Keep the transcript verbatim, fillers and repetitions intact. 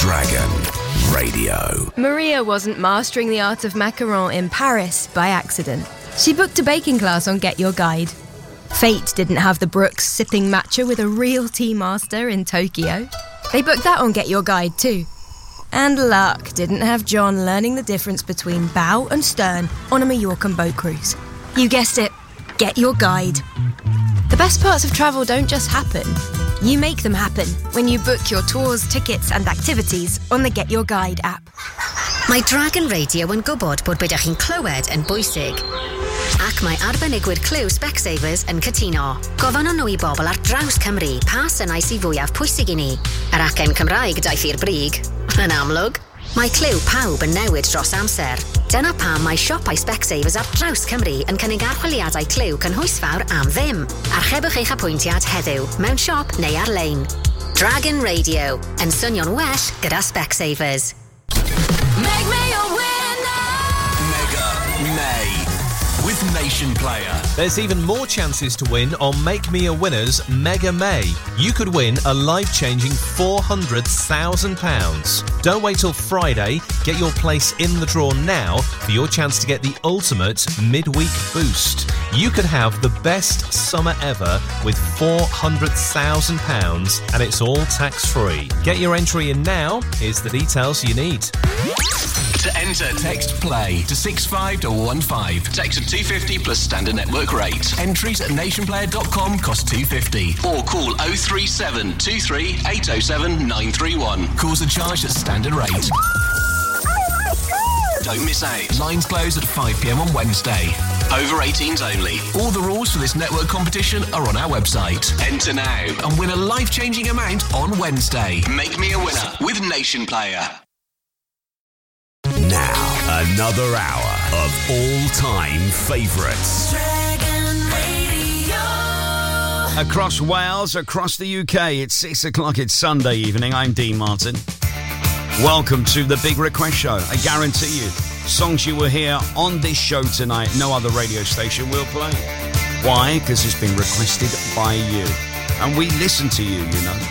Dragon Radio. Maria wasn't mastering the art of macaron in Paris by accident. She booked a baking class on Get Your Guide. Fate didn't have the Brooks sipping matcha with a real tea master in Tokyo. They booked that on Get Your Guide too. And luck didn't have John learning the difference between bow and stern on a Mallorcan boat cruise. You guessed it, Get Your Guide. The best parts of travel don't just happen. You make them happen when you book your tours, tickets and activities on the Get Your Guide app. Mae Dragon Radio yn gwybod bod bydych chi'n clywed yn bwysig. Ac mae arbenigwyr Cliw Specsavers yn cytuno. Gofyn nhw i bobl ar draws Cymru pa synau sy'n fwyaf pwysig i ni. Yr acen Cymraeg daeth i'r brig. Yn amlwg, mae Cliw pawb yn newid dros amser. Dyna pam mae siopau Specsavers ar draws Cymru yn cynnig archwiliadau Cliw cynhwysfawr am ddim. Archebwch eich apwyntiad heddiw mewn siop neu ar-lein. Dragon Radio, yn swnio'n well gyda Specsavers. Make me a winner! Mega May with Nation Player. There's even more chances to win on Make Me a Winner's Mega May. You could win a life-changing four hundred thousand pounds. Don't wait till Friday. Get your place in the draw now for your chance to get the ultimate midweek boost. You could have the best summer ever with four hundred thousand pounds and it's all tax-free. Get your entry in now. Here's the details you need. To enter, text PLAY to six five one five. Text at two fifty plus standard network rate. Entries at nationplayer dot com cost two fifty. Or call oh three seven two three eight oh seven nine three one. Calls are charged at standard rate. Don't miss out. Lines close at five p.m. on Wednesday. Over eighteens only. All the rules for this network competition are on our website. Enter now and win a life-changing amount on Wednesday. Make me a winner with Nation Player. Now, another hour of all-time favourites. Dragon Radio. Across Wales, across the U K, it's six o'clock, it's Sunday evening. I'm Dean Martin. Welcome to the Big Request Show. I guarantee you, songs you will hear on this show tonight, no other radio station will play. Why? Because it's been requested by you. And we listen to you, you know.